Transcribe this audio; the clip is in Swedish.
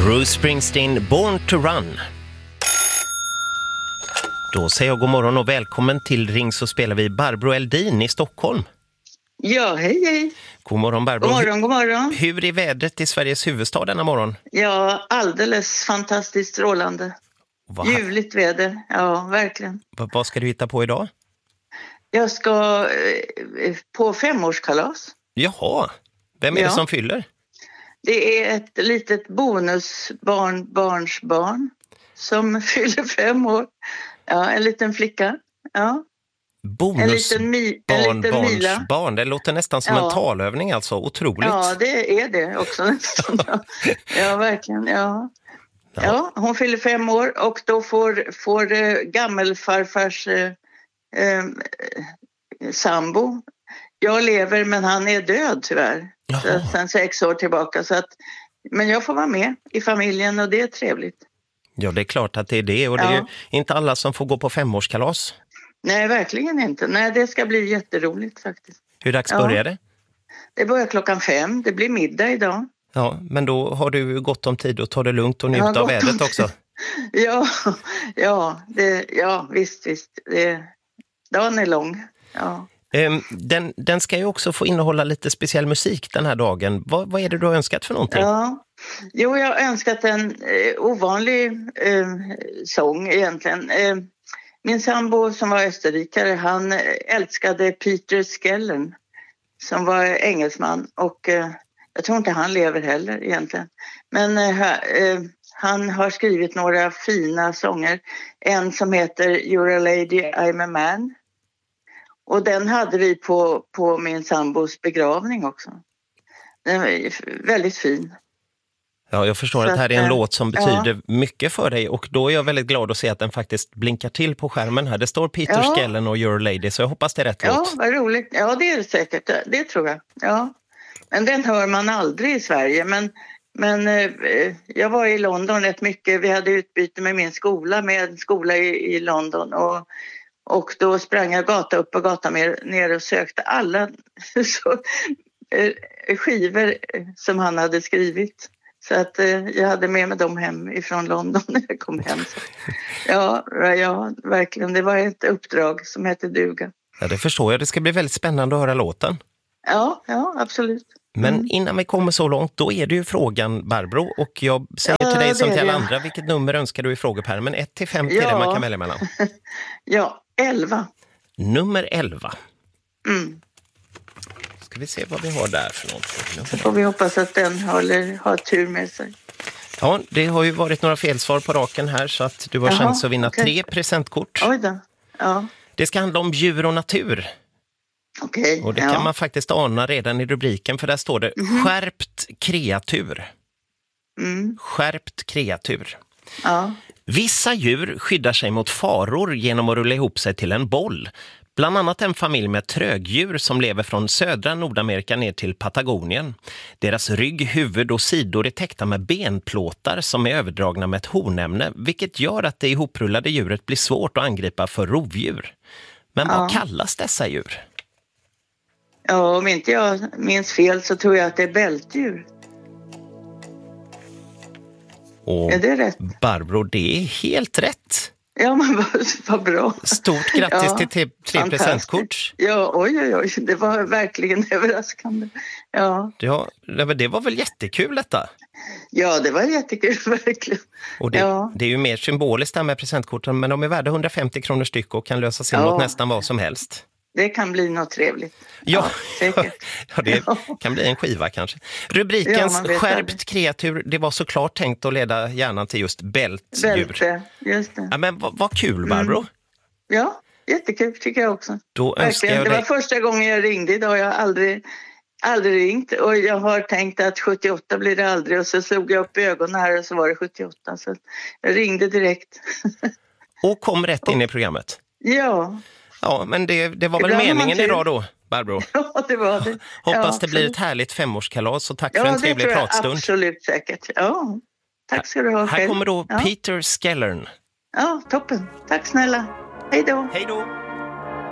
Bruce Springsteen, Born to Run. Då säger jag god morgon och välkommen till Ring så spelar vi Barbro Eldin i Stockholm. Ja, hej. God morgon Barbro. God morgon. Hur är vädret i Sveriges huvudstad denna morgon? Ja, alldeles fantastiskt strålande. Ljuvligt väder, ja, verkligen. Vad ska du hitta på idag? Jag ska på 5-årskalas. Jaha, vem är det som fyller? Det är ett litet bonusbarnsbarn som fyller 5 år. Ja, en liten flicka. Ja. Barn. Det låter nästan som en talövning alltså, otroligt. Ja, det är det också nästan. Ja, verkligen, ja. Ja, hon fyller 5 år och då får gammelfarfars sambo. Jag lever men han är död tyvärr. Sen 6 år tillbaka. Men jag får vara med i familjen och det är trevligt. Ja, det är klart att det är det och det är ju inte alla som får gå på 5-årskalas. Nej, verkligen inte. Nej, det ska bli jätteroligt faktiskt. Hur dags börjar det? Det börjar 5:00. Det blir middag idag. Ja, men då har du gott om tid att ta det lugnt och njuta av vädret också. Visst. Dagen är lång, ja. Den ska ju också få innehålla lite speciell musik den här dagen. Vad är det du har önskat för någonting? Ja. Jo, jag har önskat en ovanlig sång egentligen. Min sambo som var österrikare, han älskade Peter Skellern som var engelsman och jag tror inte han lever heller egentligen. Men han har skrivit några fina sånger. En som heter You're a lady, I'm a man. Och den hade vi på min sambos begravning också. Den var väldigt fin. Ja, jag förstår att det här är en låt som betyder mycket för dig och då är jag väldigt glad att se att den faktiskt blinkar till på skärmen här. Det står Peter Skellern och You're a lady, så jag hoppas det är rätt låt. Ja, vad roligt. Ja, det är det säkert. Det tror jag. Ja. Men den hör man aldrig i Sverige. Men jag var i London rätt mycket. Vi hade utbyte med min skola, med en skola i London. Och då sprang jag gata upp och gata ner och sökte alla skivor som han hade skrivit. Så att jag hade med mig dem hem ifrån London när jag kom hem. Så. Ja, verkligen. Det var ett uppdrag som hette duga. Ja, det förstår jag. Det ska bli väldigt spännande att höra låten. Ja, absolut. Men innan vi kommer så långt, då är det ju frågan, Barbro. Och jag säger till dig som till alla andra, vilket nummer önskar du i frågepärmen? 1-5 till det man kan välja mellan. Ja, 11. Nummer 11. Ska vi se vad vi har där för någonting. Så får vi hoppas att den har tur med sig. Ja, det har ju varit några felsvar på raken här så att du har chans att vinna 3 presentkort. Oj då. Ja. Det ska handla om djur och natur. Okej. Och det kan man faktiskt ana redan i rubriken, för där står det skärpt kreatur. Skärpt kreatur. Ja. Vissa djur skyddar sig mot faror genom att rulla ihop sig till en boll. Bland annat en familj med trögdjur som lever från södra Nordamerika ner till Patagonien. Deras rygg, huvud och sidor är täckta med benplåtar som är överdragna med ett hornämne, vilket gör att det ihoprullade djuret blir svårt att angripa för rovdjur. Men vad kallas dessa djur? Ja, om inte jag minns fel så tror jag att det är bältdjur. Och är det rätt? Barbro, det är helt rätt. Ja, men vad bra. Stort grattis till 3 presentkort. Ja, oj. Det var verkligen överraskande. Ja, det var väl jättekul detta? Ja, det var jättekul, verkligen. Och det är ju mer symboliskt där med presentkorten, men de är värda 150 kronor styck och kan lösas in mot nästan vad som helst. Det kan bli något trevligt. Ja, säkert. Det kan bli en skiva kanske. Rubrikens skärpt kreatur, det var såklart tänkt att leda hjärnan till just bältdjur. Bälte, just det. Ja, men vad kul, Barbro. Ja, jättekul tycker jag också. Då önskar jag det var första gången jag ringde idag. Jag har aldrig ringt och jag har tänkt att 78 blir det aldrig. Och så slog jag upp ögonen här och så var det 78. Så jag ringde direkt. Och kom rätt in i programmet. Ja. Ja, men det var väl meningen idag då, Barbro? Ja, det var det. Hoppas det blir ett härligt 5-årskalas och tack för en trevlig pratstund. Absolut säkert. Ja, tack ska du ha själv. Här kommer då Peter Skellern. Ja, toppen. Tack snälla. Hej då. Hej då.